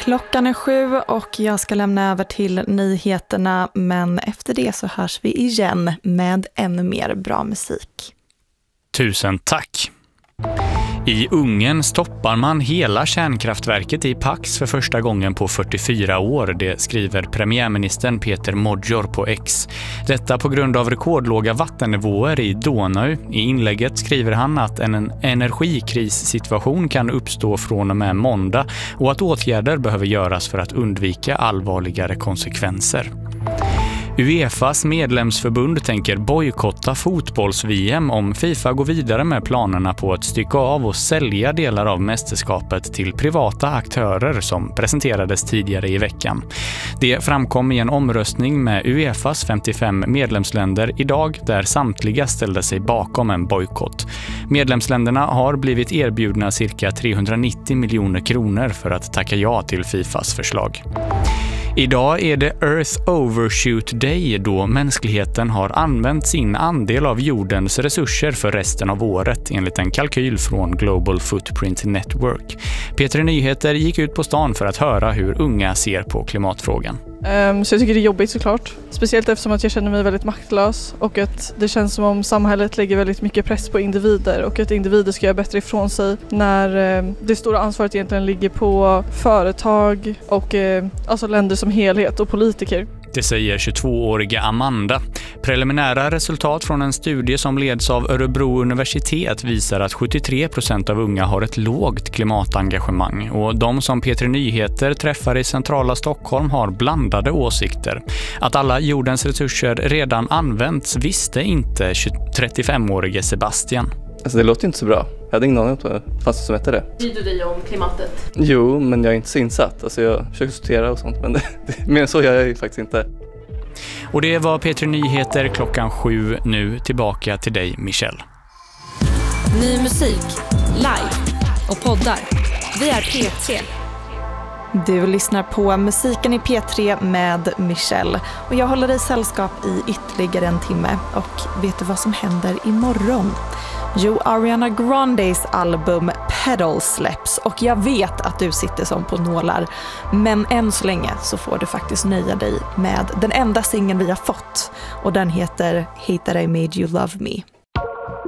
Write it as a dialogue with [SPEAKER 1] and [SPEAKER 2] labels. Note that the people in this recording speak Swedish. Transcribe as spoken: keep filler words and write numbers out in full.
[SPEAKER 1] Klockan är sju och jag ska lämna över till nyheterna, men efter det så hörs vi igen med ännu mer bra musik.
[SPEAKER 2] Tusen tack! I Ungern stoppar man hela kärnkraftverket i Pax för första gången på fyrtiofyra år, det skriver premiärministern Peter Magyar på X. Detta på grund av rekordlåga vattennivåer i Donau. I inlägget skriver han att en energikrissituation kan uppstå från och med måndag och att åtgärder behöver göras för att undvika allvarligare konsekvenser. UEFAs medlemsförbund tänker bojkotta fotbolls-V M om FIFA går vidare med planerna på att stycka av och sälja delar av mästerskapet till privata aktörer som presenterades tidigare i veckan. Det framkom i en omröstning med UEFAs femtiofem medlemsländer idag där samtliga ställde sig bakom en bojkott. Medlemsländerna har blivit erbjudna cirka trehundranittio miljoner kronor för att tacka ja till FIFAs förslag. Idag är det Earth Overshoot Day då mänskligheten har använt sin andel av jordens resurser för resten av året enligt en kalkyl från Global Footprint Network. Peter Nyheter gick ut på stan för att höra hur unga ser på klimatfrågan.
[SPEAKER 3] Um, så jag tycker det är jobbigt såklart. Speciellt eftersom att jag känner mig väldigt maktlös och att det känns som om samhället lägger väldigt mycket press på individer och att individer ska göra bättre ifrån sig när um, det stora ansvaret egentligen ligger på företag och uh, alltså länder som helhet och politiker.
[SPEAKER 2] Det säger tjugotvååriga Amanda. Preliminära resultat från en studie som leds av Örebro universitet visar att sjuttiotre procent av unga har ett lågt klimatengagemang och de som Peter Nyheter träffar i centrala Stockholm har blandade åsikter. Att alla jordens resurser redan använts visste inte trettiofemårige Sebastian.
[SPEAKER 4] Alltså det låter inte så bra. Jag hade ingen aning om det fanns som hette det.
[SPEAKER 5] Bryr du dig om klimatet?
[SPEAKER 4] Jo, men jag är inte så insatt. Alltså jag försöker sortera och sånt, men det, mer än så gör jag ju faktiskt inte.
[SPEAKER 2] Och det var Peter Nyheter klockan sju. Nu tillbaka till dig, Michelle.
[SPEAKER 6] Ny musik, live och poddar. Vi är P tre.
[SPEAKER 1] Du lyssnar på musiken i P tre med Michelle och jag håller dig sällskap i ytterligare en timme. Och vet du vad som händer imorgon? Jo, Ariana Grandes album Pedal släpps och jag vet att du sitter som på nålar. Men än så länge så får du faktiskt nöja dig med den enda singeln vi har fått och den heter Hate That I Made You Love Me.